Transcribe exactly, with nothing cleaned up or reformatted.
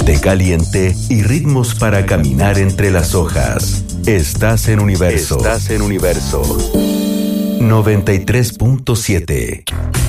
té caliente y ritmos para caminar entre las hojas. Estás en Universo. Estás en Universo. noventa y tres punto siete.